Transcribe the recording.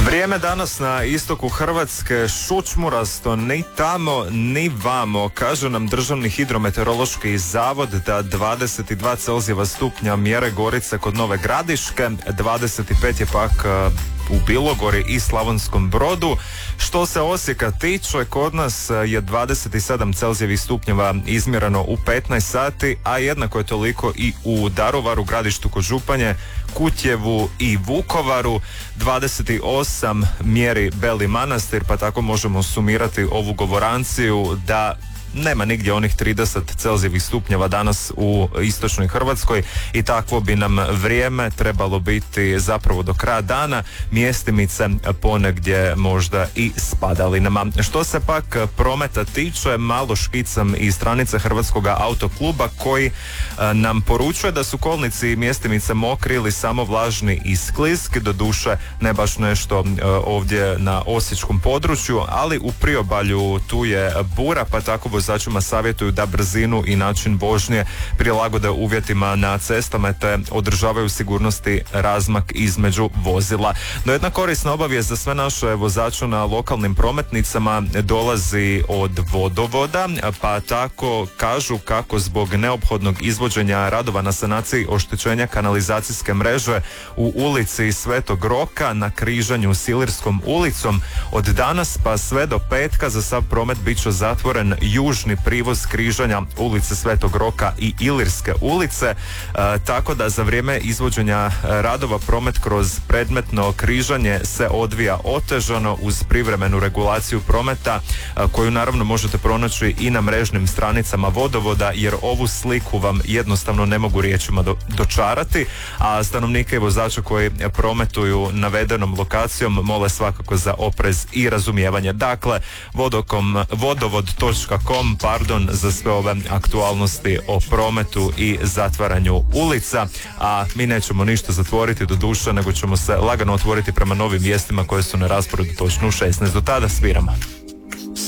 Vrijeme danas na istoku Hrvatske šučmurasto, ni tamo ni vamo. Kaže nam Državni hidrometeorološki zavod da 22 Celzijeva stupnja mjere Gorice kod Nove Gradiške, 25 je pak u Bilogori i Slavonskom Brodu. Što se Osijeka tiče, kod nas je 27 Celzijevih stupnjeva izmjereno u 15 sati, a jednako je toliko i u Daruvaru, Gradištu kod Županje, Kutjevu i Vukovaru. 28 mjeri Beli Manastir, pa tako možemo sumirati ovu govoranciju da nema nigdje onih 30 Celzijevih stupnjeva danas u istočnoj Hrvatskoj i takvo bi nam vrijeme trebalo biti zapravo do kraja dana, mjestimice ponegdje možda i spadalinama. Što se pak prometa tiče, malo škicam iz stranice Hrvatskog autokluba koji nam poručuje da su kolnici mjestimice mokri ili samo vlažni i skliski, doduše ne baš nešto ovdje na osječkom području, ali u priobalju tu je bura, pa tako vozačima savjetuju da brzinu i način vožnje prilagode uvjetima na cestama te održavaju sigurnosti razmak između vozila. No jedna korisna obavijest za sve naše vozače na lokalnim prometnicama dolazi od vodovoda, pa tako kažu kako zbog neophodnog izvođenja radova na sanaciji oštećenja kanalizacijske mreže u ulici Svetog Roka na križanju s Ilirskom ulicom od danas pa sve do petka za sav promet bit će zatvoren južni privoz križanja ulice Svetog Roka i Ilirske ulice, tako da za vrijeme izvođenja radova promet kroz predmetno križanje se odvija otežano uz privremenu regulaciju prometa koju naravno možete pronaći i na mrežnim stranicama vodovoda, jer ovu sliku vam jednostavno ne mogu riječima dočarati, a stanovnike i vozače koji prometuju navedenom lokacijom mole svakako za oprez i razumijevanje. Dakle, vodovod.com za sve ove aktualnosti o prometu i zatvaranju ulica, a mi nećemo ništa zatvoriti do duše, nego ćemo se lagano otvoriti prema novim vijestima koje su na rasporedu točno u 16. Do tada sviramo.